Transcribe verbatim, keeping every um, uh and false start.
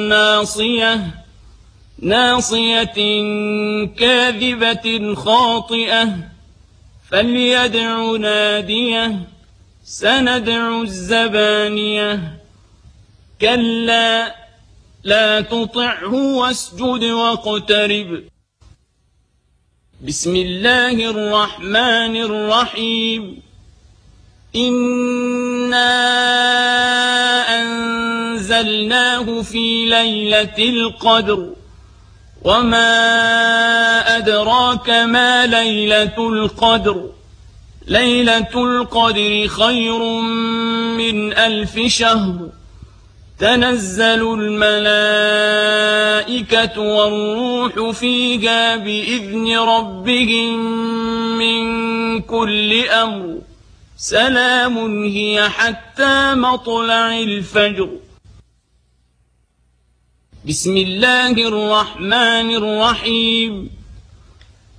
ناصية ناصية كاذبة خاطئة فليدع ناديه سندع الزبانية كلا لا تطعه واسجد واقترب. بسم الله الرحمن الرحيم. إنا أنزلناه في ليلة القدر وما أدراك ما ليلة القدر ليلة القدر خير من ألف شهر تنزل الملائكة والروح فيها بإذن ربهم من كل أمر سلام هي حتى مطلع الفجر. بسم الله الرحمن الرحيم.